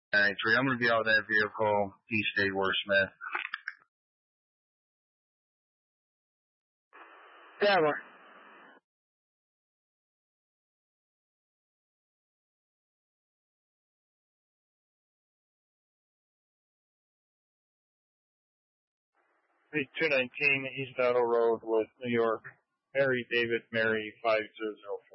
993. I'm going to be out of that vehicle, East 8 Wordsmith. Never. Street 219 East Auto Road with New York. Mary David Mary 5004.